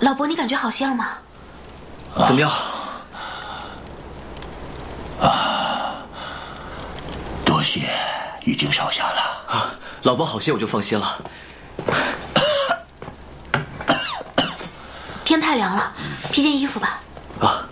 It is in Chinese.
老伯，你感觉好些了吗？ 怎么样？ 多谢玉京少侠了。 啊，老伯好些我就放心了。 天太凉了，披件衣服吧。 啊。